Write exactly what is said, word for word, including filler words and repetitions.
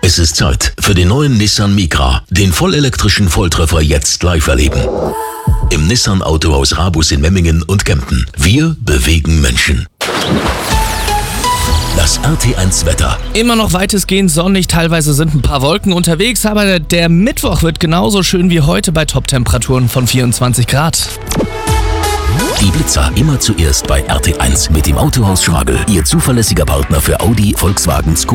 Es ist Zeit für den neuen Nissan Micra. Den vollelektrischen Volltreffer jetzt live erleben. Im Nissan Autohaus Rabus in Memmingen und Kempten. Wir bewegen Menschen. Das R T eins Wetter. Immer noch weitestgehend sonnig, teilweise sind ein paar Wolken unterwegs, aber der Mittwoch wird genauso schön wie heute bei Top-Temperaturen von vierundzwanzig Grad. Die Blitzer immer zuerst bei R T eins mit dem Autohaus Schragel. Ihr zuverlässiger Partner für Audi, Volkswagen, Skoda